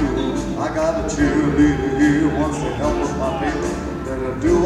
school. I got a cheerleader here, wants to help with my paper. Better do